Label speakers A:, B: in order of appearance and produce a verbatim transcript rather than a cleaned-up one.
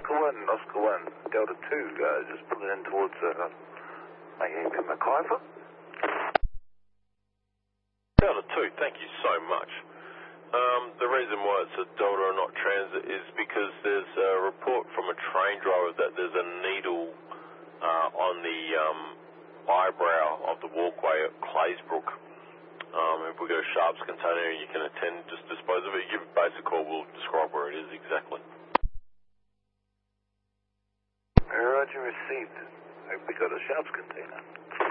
A: Oscar one, Oscar one, Delta two, uh, just pulling in towards, uh, McIver.
B: Delta two, thank you so much. Um, the reason why it's a Delta and not transit is because there's a report from a train driver that there's a needle uh, on the um, eyebrow of the walkway at Claysbrook. Um, if we go to Sharp's container, you can attend, just dispose of it. Give a basic call, we'll describe where it is exactly.
A: Roger, received. Hope we got a Sharp's container.